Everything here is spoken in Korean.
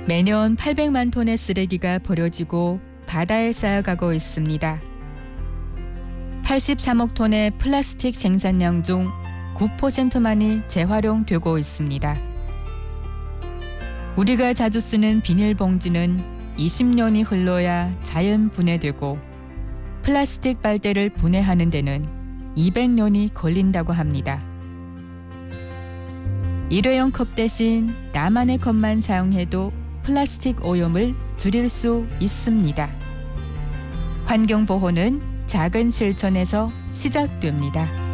매년 800만 톤의 쓰레기가 버려지고 바다에 쌓여가고 있습니다. 83억 톤의 플라스틱 생산량 중 9%만이 재활용되고 있습니다. 우리가 자주 쓰는 비닐봉지는 20년이 흘러야 자연 분해되고 플라스틱 빨대를 분해하는 데는 200년이 걸린다고 합니다. 일회용 컵 대신 나만의 컵만 사용해도 플라스틱 오염을 줄일 수 있습니다. 환경보호는 작은 실천에서 시작됩니다.